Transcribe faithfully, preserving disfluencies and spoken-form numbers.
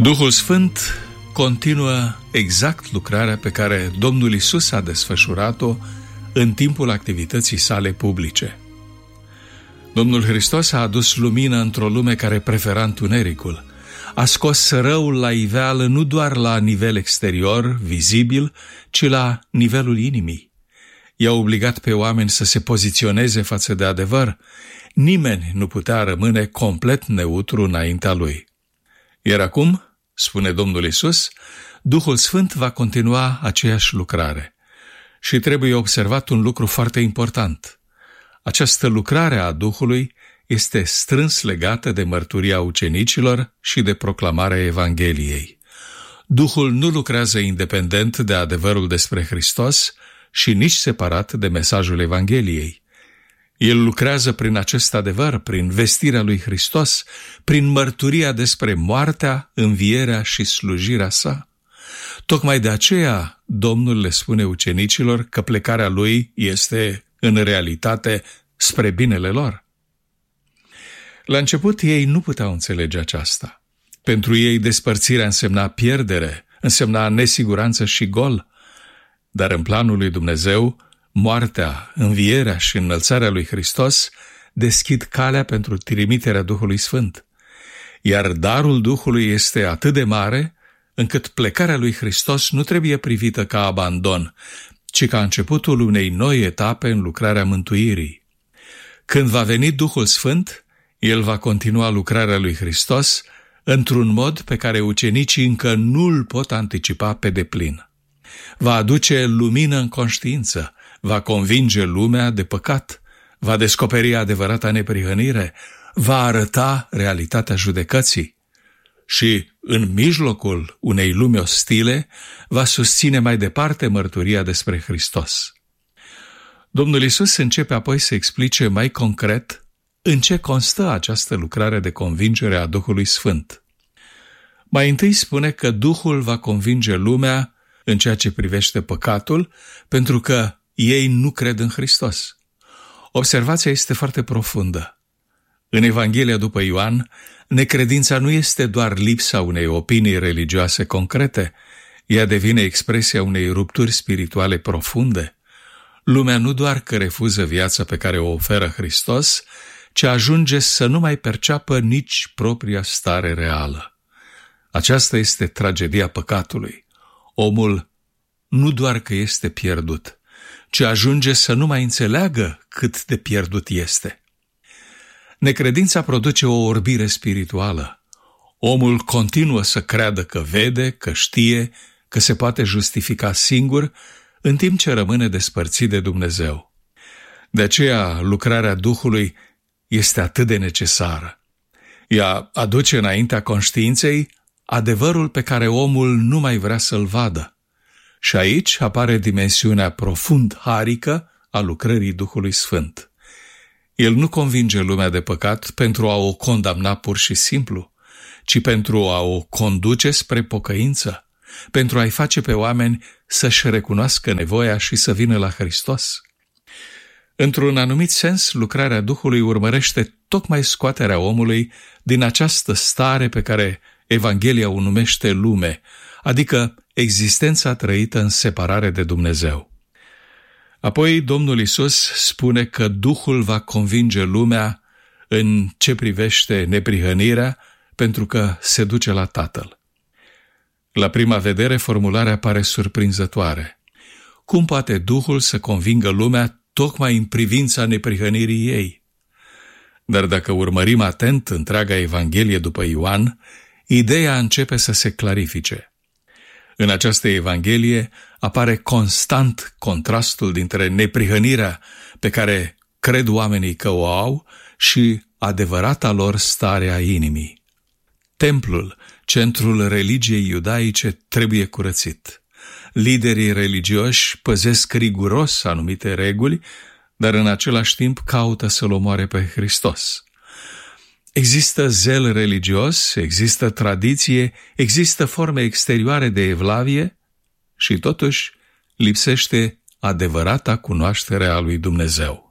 Duhul Sfânt continuă exact lucrarea pe care Domnul Iisus a desfășurat-o în timpul activității sale publice. Domnul Hristos a adus lumină într-o lume care prefera întunericul. A scos răul la iveală nu doar la nivel exterior, vizibil, ci la nivelul inimii. I-a obligat pe oameni să se poziționeze față de adevăr. Nimeni nu putea rămâne complet neutru înaintea lui. Iar acum, spune Domnul Iisus, Duhul Sfânt va continua aceeași lucrare. Și trebuie observat un lucru foarte important. Această lucrare a Duhului este strâns legată de mărturia ucenicilor și de proclamarea Evangheliei. Duhul nu lucrează independent de adevărul despre Hristos și nici separat de mesajul Evangheliei. El lucrează prin acest adevăr, prin vestirea lui Hristos, prin mărturia despre moartea, învierea și slujirea sa. Tocmai de aceea Domnul le spune ucenicilor că plecarea lui este, în realitate, spre binele lor. La început ei nu puteau înțelege aceasta. Pentru ei despărțirea însemna pierdere, însemna nesiguranță și gol. Dar în planul lui Dumnezeu, moartea, învierea și înălțarea lui Hristos deschid calea pentru trimiterea Duhului Sfânt. Iar darul Duhului este atât de mare, încât plecarea lui Hristos nu trebuie privită ca abandon, ci ca începutul unei noi etape în lucrarea mântuirii. Când va veni Duhul Sfânt, El va continua lucrarea lui Hristos într-un mod pe care ucenicii încă nu îl pot anticipa pe deplin. Va aduce lumină în conștiință, va convinge lumea de păcat, va descoperi adevărata neprihănire, va arăta realitatea judecății și, în mijlocul unei lumi ostile, va susține mai departe mărturia despre Hristos. Domnul Iisus începe apoi să explice mai concret în ce constă această lucrare de convingere a Duhului Sfânt. Mai întâi spune că Duhul va convinge lumea în ceea ce privește păcatul, pentru că ei nu cred în Hristos. Observația este foarte profundă. În Evanghelia după Ioan, necredința nu este doar lipsa unei opinii religioase concrete, ea devine expresia unei rupturi spirituale profunde. Lumea nu doar că refuză viața pe care o oferă Hristos, ci ajunge să nu mai perceapă nici propria stare reală. Aceasta este tragedia păcatului. Omul nu doar că este pierdut, ci ajunge să nu mai înțeleagă cât de pierdut este. Necredința produce o orbire spirituală. Omul continuă să creadă că vede, că știe, că se poate justifica singur, în timp ce rămâne despărțit de Dumnezeu. De aceea, lucrarea Duhului este atât de necesară. Ea aduce înaintea conștiinței adevărul pe care omul nu mai vrea să-l vadă. Și aici apare dimensiunea profund harică a lucrării Duhului Sfânt. El nu convinge lumea de păcat pentru a o condamna pur și simplu, ci pentru a o conduce spre pocăință, pentru a-i face pe oameni să-și recunoască nevoia și să vină la Hristos. Într-un anumit sens, lucrarea Duhului urmărește tocmai scoaterea omului din această stare pe care Evanghelia o numește lume, adică existența trăită în separare de Dumnezeu. Apoi Domnul Iisus spune că Duhul va convinge lumea în ce privește neprihănirea, pentru că se duce la Tatăl. La prima vedere, formularea pare surprinzătoare. Cum poate Duhul să convingă lumea tocmai în privința neprihănirii ei? Dar dacă urmărim atent întreaga Evanghelie după Ioan, ideea începe să se clarifice. În această Evanghelie apare constant contrastul dintre neprihănirea pe care cred oamenii că o au și adevărata lor stare a inimii. Templul, centrul religiei iudaice, trebuie curățit. Liderii religioși păzesc riguros anumite reguli, dar în același timp caută să-L omoare pe Hristos. Există zel religios, există tradiție, există forme exterioare de evlavie și totuși lipsește adevărata cunoaștere a lui Dumnezeu.